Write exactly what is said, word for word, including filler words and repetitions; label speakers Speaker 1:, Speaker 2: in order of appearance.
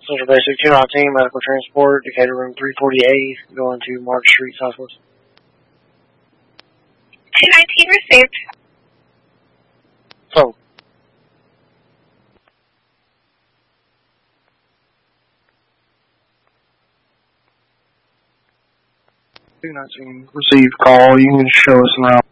Speaker 1: Central Basic two nineteen, medical transport, Decatur room three forty-eight, going to Mark Street, Southwest.
Speaker 2: two nineteen received.
Speaker 1: So. two nineteen, received call. You can show us around.